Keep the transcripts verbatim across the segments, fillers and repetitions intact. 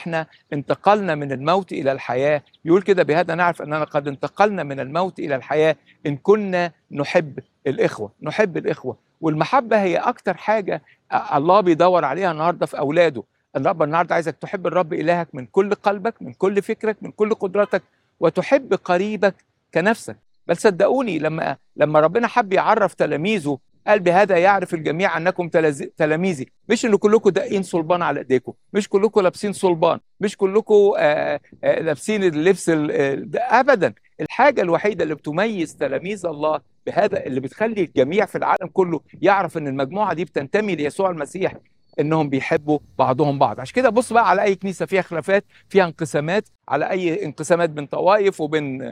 احنا انتقلنا من الموت الى الحياه. يقول كده بهذا نعرف اننا قد انتقلنا من الموت الى الحياه ان كنا نحب الاخوه. نحب الاخوه، والمحبه هي اكتر حاجه الله بيدور عليها النهارده في اولاده. الرب النهارده عايزك تحب الرب الهك من كل قلبك، من كل فكرك، من كل قدرتك، وتحب قريبك كنفسك. بل صدقوني لما لما ربنا حب يعرف تلاميذه قال بهذا يعرف الجميع انكم تلاميذي. مش ان كلكم داقين صلبان على ايديكم، مش كلكم لابسين صلبان، مش كلكم آآ آآ لابسين اللبس ابدا. الحاجه الوحيده اللي بتميز تلاميذ الله بهذا، اللي بتخلي الجميع في العالم كله يعرف ان المجموعه دي بتنتمي ليسوع المسيح، انهم بيحبوا بعضهم بعض. عشان كده بص بقى على اي كنيسه فيها خلافات، فيها انقسامات، على اي انقسامات بين طوائف وبين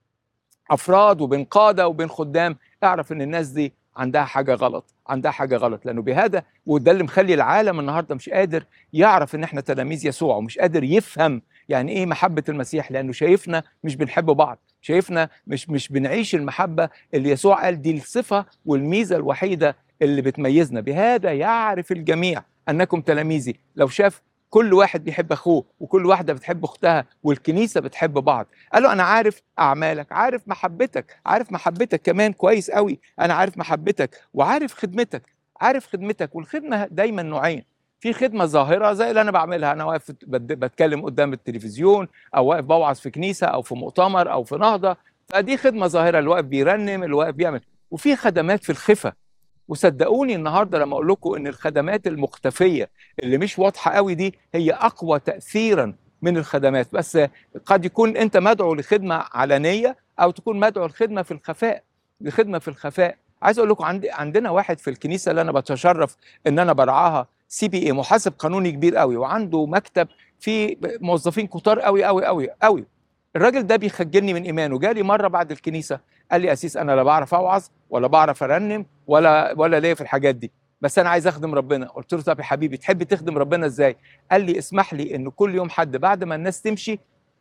افراد وبين قاده وبين خدام، اعرف ان الناس دي عندها حاجه غلط، عندها حاجه غلط. لانه بهذا، وده اللي مخلي العالم النهارده مش قادر يعرف ان احنا تلاميذ يسوع، ومش قادر يفهم يعني ايه محبه المسيح، لانه شايفنا مش بنحب بعض، شايفنا مش مش بنعيش المحبه اللي يسوع قال دي الصفه والميزه الوحيده اللي بتميزنا. بهذا يعرف الجميع انكم تلاميذي. لو شاف كل واحد بيحب اخوه، وكل واحده بتحب اختها، والكنيسه بتحب بعض. قال له انا عارف اعمالك، عارف محبتك، عارف محبتك كمان كويس قوي. انا عارف محبتك وعارف خدمتك، عارف خدمتك. والخدمه دايما نوعين، في خدمه ظاهره زي اللي انا بعملها، انا واقف بتكلم قدام التلفزيون، او واقف بوعظ في كنيسه او في مؤتمر او في نهضه، فدي خدمه ظاهره، اللي واقف بيرنم، اللي واقف بيعمل. وفي خدمات في الخفه. وصدقوني النهارده لما اقول لكم ان الخدمات المختفيه اللي مش واضحه قوي دي هي اقوى تاثيرا من الخدمات. بس قد يكون انت مدعو لخدمه علنيه، او تكون مدعو لخدمه في الخفاء، لخدمه في الخفاء. عايز اقول لكم عندي عندنا واحد في الكنيسه اللي انا بتشرف ان انا برعاها، سي بي اي، محاسب قانوني كبير قوي، وعنده مكتب فيه موظفين كتار قوي قوي قوي قوي. الراجل ده بيخجلني من ايمانه. جالي مره بعد الكنيسه قال لي اسيس انا لا بعرف اوعظ ولا بعرف ارنم ولا ولا ليا في الحاجات دي، بس انا عايز اخدم ربنا. قلت له طب يا حبيبي تحب تخدم ربنا ازاي؟ قال لي اسمح لي ان كل يوم حد بعد ما الناس تمشي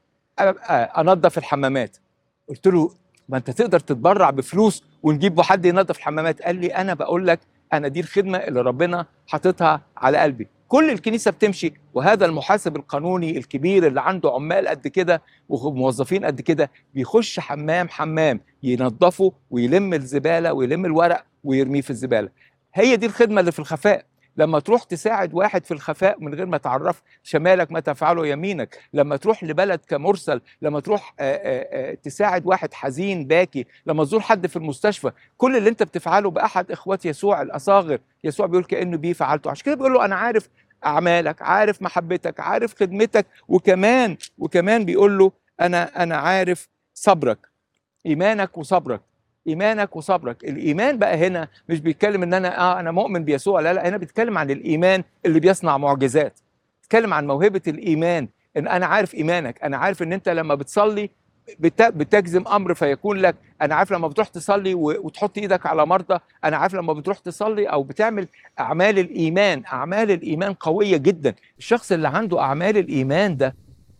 انظف الحمامات. قلت له ما انت تقدر تتبرع بفلوس ونجيب حد ينظف الحمامات. قال لي انا بقول لك انا دي الخدمه اللي ربنا حاططها على قلبي. كل الكنيسه بتمشي، وهذا المحاسب القانوني الكبير اللي عنده عمال قد كده وموظفين قد كده بيخش حمام حمام ينظفه ويلم الزباله ويلم الورق ويرميه في الزباله. هي دي الخدمه اللي في الخفاء. لما تروح تساعد واحد في الخفاء من غير ما تعرف شمالك ما تفعله يمينك، لما تروح لبلد كمرسل، لما تروح آآ آآ تساعد واحد حزين باكي، لما تزور حد في المستشفى، كل اللي انت بتفعله باحد اخوات يسوع الاصاغر، يسوع بيقول كانه بيه فعلته. عشان كده بيقول له انا عارف اعمالك، عارف محبتك، عارف خدمتك، وكمان وكمان بيقول له انا انا عارف صبرك، ايمانك وصبرك، ايمانك وصبرك. الايمان بقى هنا مش بيتكلم ان انا اه انا مؤمن بيسوع، لا لا، هنا بيتكلم عن الايمان اللي بيصنع معجزات. بيتكلم عن موهبه الايمان، ان انا عارف ايمانك، انا عارف ان انت لما بتصلي بتجزم امر فيكون لك، انا عارف لما بتروح تصلي وتحط ايدك على مرضى، انا عارف لما بتروح تصلي او بتعمل اعمال الايمان. اعمال الايمان قويه جدا. الشخص اللي عنده اعمال الايمان ده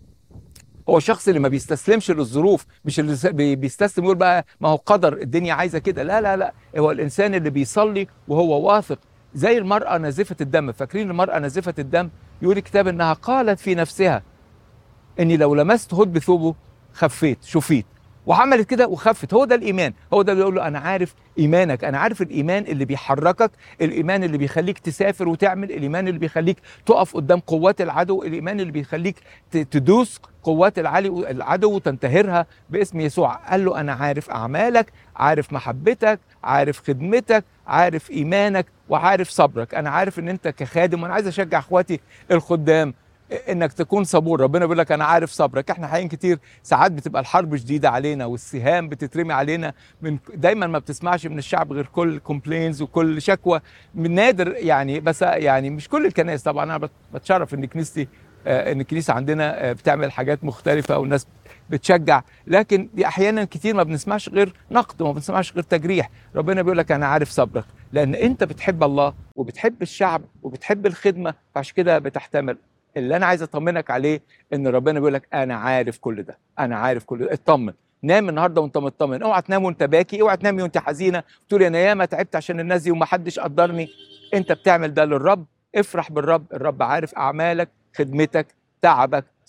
هو الشخص اللي ما بيستسلمش للظروف، مش اللي بيستسلم يقول بقى ما هو قدر الدنيا عايزه كده. لا لا لا، هو الانسان اللي بيصلي وهو واثق، زي المراه نازفه الدم. فاكرين المراه نازفه الدم؟ يقول الكتاب انها قالت في نفسها اني لو لمست هد بثوبه خفيت شفيت، وعملت كده وخفت. هو ده الايمان، هو ده اللي يقول له انا عارف ايمانك، انا عارف الايمان اللي بيحركك، الايمان اللي بيخليك تسافر وتعمل، الايمان اللي بيخليك تقف قدام قوات العدو، الايمان اللي بيخليك تدوس قوات العدو وتنتهرها باسم يسوع. قال له انا عارف اعمالك، عارف محبتك، عارف خدمتك، عارف ايمانك، وعارف صبرك. انا عارف ان انت كخادم، وانا عايز اشجع اخواتي الخدام انك تكون صبور. ربنا بيقول لك انا عارف صبرك. احنا حقيقي كتير ساعات بتبقى الحرب شديده علينا والسهام بتترمي علينا، من دايما ما بتسمعش من الشعب غير كل كومبلينز وكل شكوى، من نادر يعني، بس يعني مش كل الكنائس طبعا. انا بتشرف ان كنيستي آه ان الكنيسه عندنا آه بتعمل حاجات مختلفه والناس بتشجع، لكن دي احيانا كتير ما بنسمعش غير نقد وما بنسمعش غير تجريح. ربنا بيقول لك انا عارف صبرك، لان انت بتحب الله وبتحب الشعب وبتحب الخدمه، فعشان كده بتحتمل. اللي انا عايز اطمنك عليه ان ربنا بيقول لك انا عارف كل ده، انا عارف كل ده. اطمن، نام النهارده وانت مطمن. اوعى تنام وانت باكي، اوعى تنامي وانت حزينه تقول انا ياما تعبت عشان الناس دي ومحدش قدرني. انت بتعمل ده للرب، افرح بالرب. الرب عارف اعمالك، خدمتك، تعبك